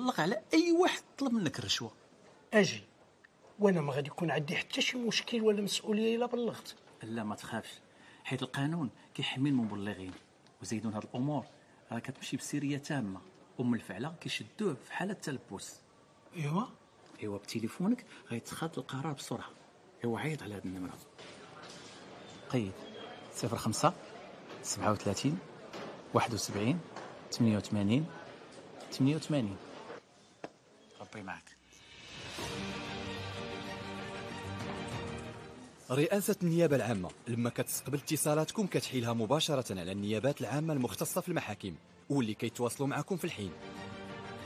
تبلغ على اي واحد طلب منك الرشوه. اجي وانا ما غادي يكون عندي حتى شي مشكل ولا مسؤوليه الا بلغت. لا ما تخافش، حيت القانون كيحمي المبلغين، وزيدون هاد الامور راه كتمشي بسريه تامه، ام الفعله كيشدوه في حاله تلبس. ايوا بتليفونك غيتخذ القرار بسرعه. ايوا عيط على هاد النمره، قيد 05 37 71 88 88. ربي معك. رئاسة النيابة العامة لما كتستقبل اتصالاتكم كتحيلها مباشرة على النيابات العامة المختصة في المحاكم واللي كيتواصلوا معكم في الحين.